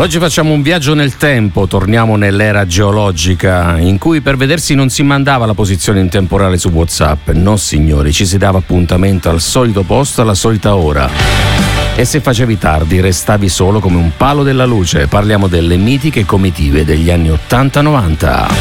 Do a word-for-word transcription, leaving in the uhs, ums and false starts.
Oggi facciamo un viaggio nel tempo, torniamo nell'era geologica in cui per vedersi non si mandava la posizione in temporale su WhatsApp, no signori, ci si dava appuntamento al solito posto alla solita ora. E se facevi tardi restavi solo come un palo della luce. Parliamo delle mitiche comitive degli anni ottanta novanta.